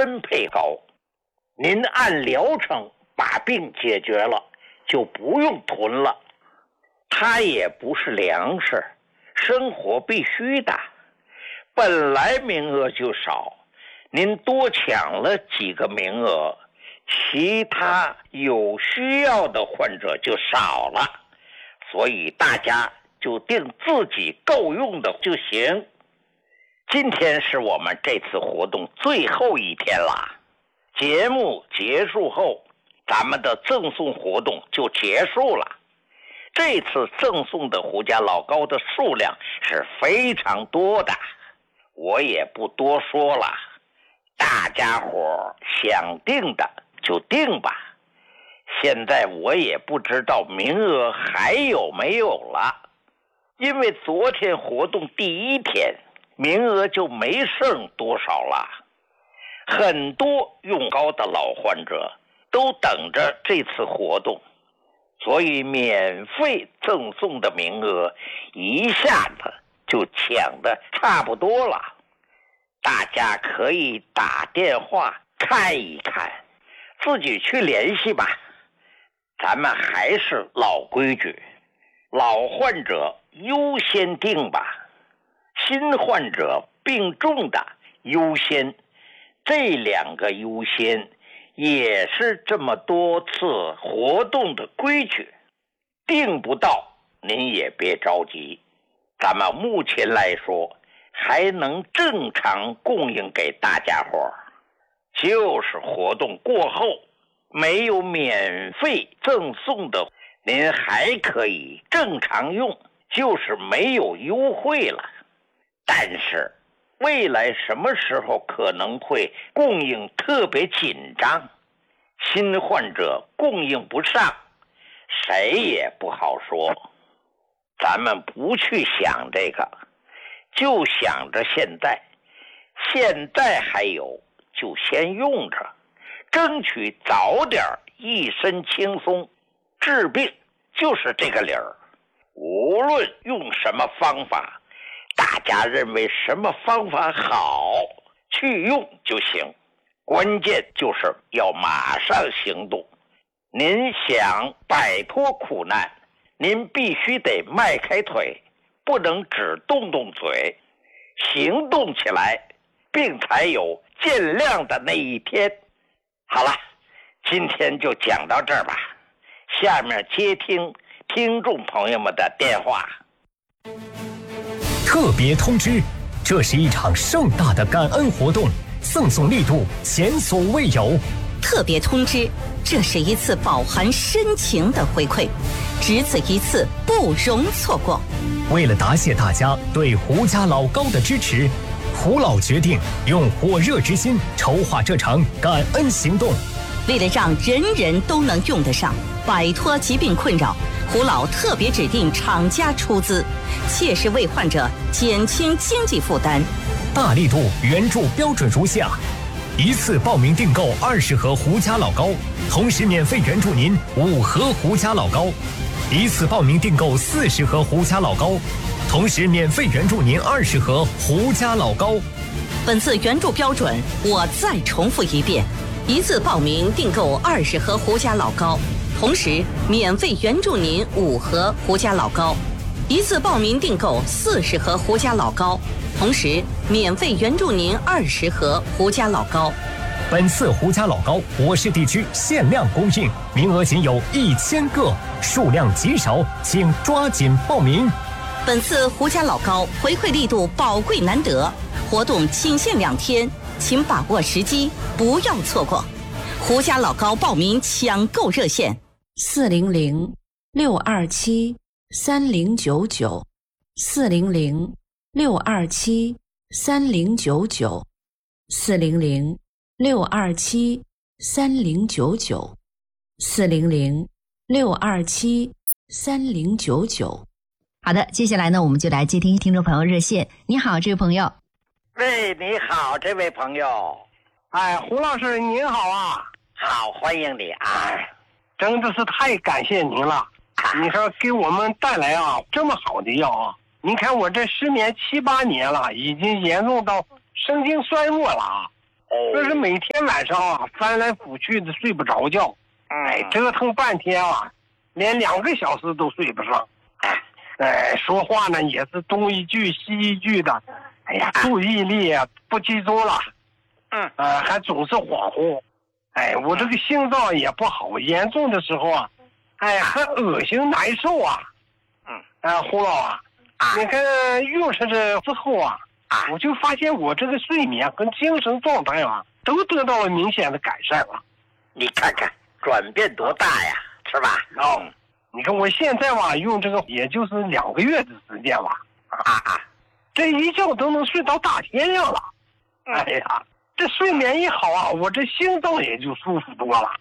分配高。您按疗程把病解决了，就不用囤了。它也不是粮食，生活必须的。本来名额就少，您多抢了几个名额，其他有需要的患者就少了，所以大家就定自己够用的就行。今天是我们这次活动最后一天了，节目结束后，咱们的赠送活动就结束了。这次赠送的胡家老高的数量是非常多的，我也不多说了，大家伙想定的就定吧。现在我也不知道名额还有没有了，因为昨天活动第一天名额就没剩多少了。很多用高的老患者都等着这次活动，所以免费赠送的名额一下子就抢得差不多了。大家可以打电话看一看，自己去联系吧。咱们还是老规矩，老患者优先定吧，新患者病重的优先。这两个优先也是这么多次活动的规矩，定不到您也别着急，咱们目前来说还能正常供应给大家伙，就是活动过后没有免费赠送的，您还可以正常用，就是没有优惠了。但是未来什么时候可能会供应特别紧张，新患者供应不上，谁也不好说。咱们不去想这个，就想着现在还有就先用着，争取早点一身轻松。治病就是这个理儿，无论用什么方法，大家认为什么方法好，去用就行。关键就是要马上行动。您想摆脱苦难，您必须得迈开腿，不能只动动嘴，行动起来，病才有见亮的那一天。好了，今天就讲到这儿吧，下面接听听众朋友们的电话。 特别通知，这是一场盛大的感恩活动，赠送力度前所未有。 特别通知，这是一次饱含深情的回馈，只此一次，不容错过。 为了答谢大家对胡家老高的支持，胡老决定用火热之心筹划这场感恩行动。 为了让人人都能用得上，摆脱疾病困扰，胡老特别指定厂家出资，切实为患者减轻经济负担。 大力度援助标准如下：一次报名订购20盒胡家老高，同时免费援助您5盒胡家老高；一次报名订购40盒胡家老高，同时免费援助您20盒胡家老高。 本次援助标准我再重复一遍：一次报名订购20盒胡家老高，同时免费援助您5盒胡家老高；一次报名订购40盒胡家老高，同时免费援助您20盒胡家老高。 本次胡家老高我市地区限量供应，名额仅有1000个，数量极少，请抓紧报名。 本次胡家老高回馈力度宝贵难得，活动仅限2天，请把握时机，不要错过。胡家老高报名抢购热线 400-627-3099 400-627-3099 400-627-3099 400-627-3099。 好的，接下来呢，我们就来接听听众朋友热线。你好，这位朋友。 喂，你好，这位朋友。 哎，胡老师您好啊。 好，欢迎你啊。 真的是太感谢您了。你说给我们带来这么好的药啊！您看我这失眠7、8年了，已经严重到神经衰弱了啊！ 这是每天晚上啊翻来覆去的睡不着觉，折腾半天啊，连2个小时都睡不上。说话呢也是东一句西一句的，注意力不集中了，还总是恍惚，我这个心脏也不好，严重的时候啊，还恶心难受啊。胡老啊，你看用上这之后啊，我就发现我这个睡眠跟精神状态啊，都得到了明显的改善了。 你看看转变多大呀，是吧？ 你看我现在吧，用这个也就是2个月的时间吧，这一觉都能睡到大天亮了。这睡眠一好啊，我这心脏也就舒服多了，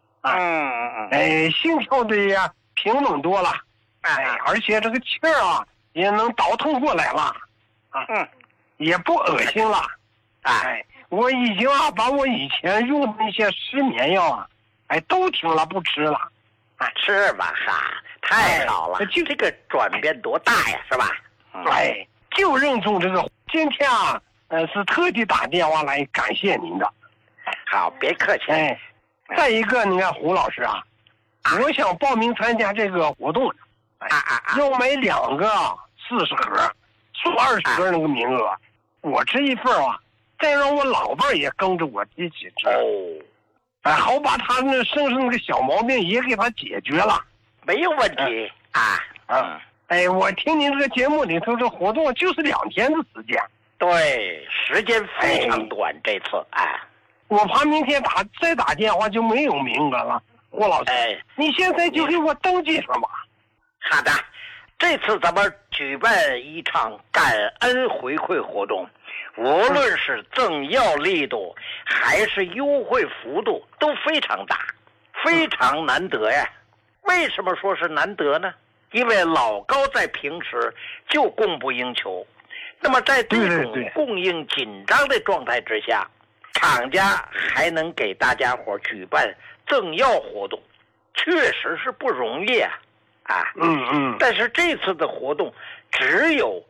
心跳的呀平稳多了，而且这个气儿啊也能倒腾过来了，也不恶心了，我已经把我以前用的那些失眠药啊，都停了不吃了。 是吧？太好了，这个转变多大呀，是吧？ 就认中这个。今天啊，是特地打电话来感谢您的。 好，别客气。 再一个，你看胡老师啊，我想报名参加这个活动，要买2个40盒，送20个那个名额，我这一份啊，再让我老伴也跟着我一起吃。好把他那身上那个小毛病也给他解决了， 没有问题我听您这个节目里头，这活动就是2天的时间。 对，时间非常短，这次我怕明天再打电话就没有名额了。胡老师，你现在就给我登记上吧。 好的，这次咱们举办一场感恩回馈活动，无论是赠药力度还是优惠幅度都非常大，非常难得呀。为什么说是难得呢？因为老高在平时就供不应求，那么在这种供应紧张的状态之下，厂家还能给大家伙举办赠药活动，确实是不容易但是这次的活动只有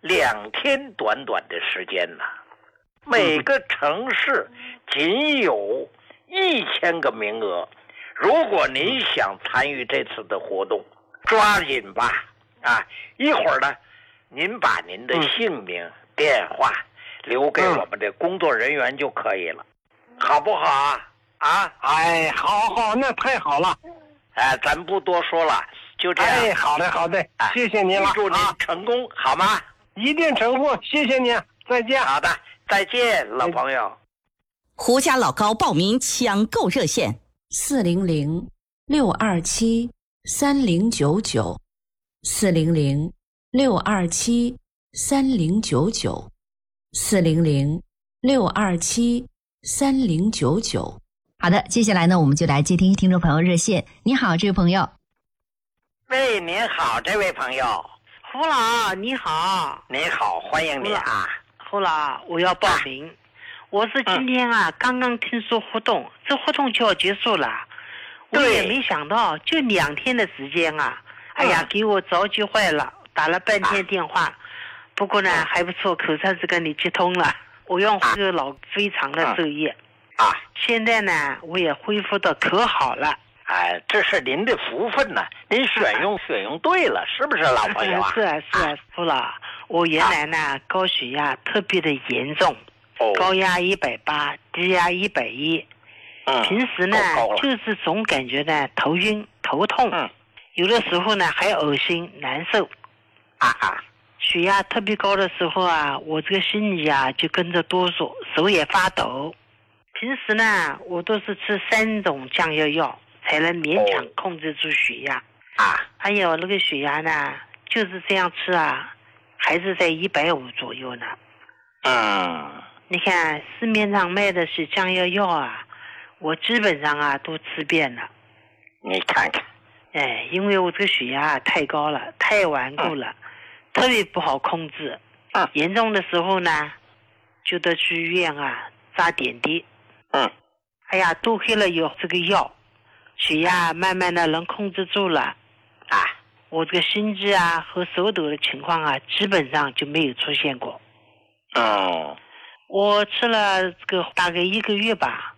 2天短短的时间呢，每个城市仅有1000个名额。如果您想参与这次的活动，抓紧吧！一会儿呢，您把您的姓名、电话留给我们的工作人员就可以了，好不好好，那太好了。 咱不多说了，就这样。 好的，谢谢您了， 祝您成功，好吗？ 一定成功，谢谢您，再见。 好的，再见，老朋友。 胡家老高报名抢购热线 400-627-3099，400-627-3099。好的，接下来呢，我们就来接听听众朋友热线。你好，这位朋友。 喂，您好，这位朋友。 胡老，你好。 您好，欢迎你胡老，我要报名。我是今天刚刚听说活动，这活动就要结束了，我也没想到就2天的时间给我着急坏了，打了半天电话，不过呢还不错，口才是跟你接通了。我用这个老非常的受益现在呢我也恢复的可好了。 这是您的福分呢，您选用对了，是不是老朋友是啊，胡老，我原来呢高血压特别的严重，高压180，低压110，平时呢就是总感觉呢头晕头痛，有的时候呢还恶心难受血压特别高的时候我这个心里就跟着哆嗦，手也发抖。平时呢我都是吃3种降压药才能勉强控制住血压还有那个血压呢就是这样吃还是在150左右呢。你看市面上卖的是降压药我基本上都吃遍了。 你看看因为我这个血压太高了，太顽固了，特别不好控制严重的时候呢就得去医院扎点滴多喝了有这个药，血压慢慢的能控制住了我这个心悸和手抖的情况基本上就没有出现过。 我吃了这个大概1个月吧。